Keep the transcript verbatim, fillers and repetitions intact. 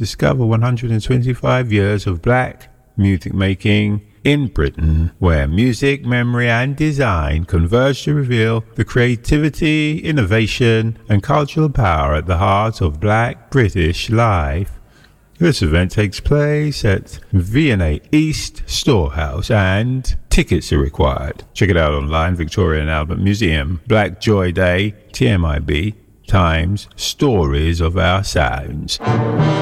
discover one hundred twenty-five years of black music making in Britain, where music, memory and design converge to reveal the creativity, innovation and cultural power at the heart of black British life. This event takes place at V and A East Storehouse and tickets are required. Check it out online, Victoria and Albert Museum. Black Joy Day, T M I B, times Stories of Our Sounds.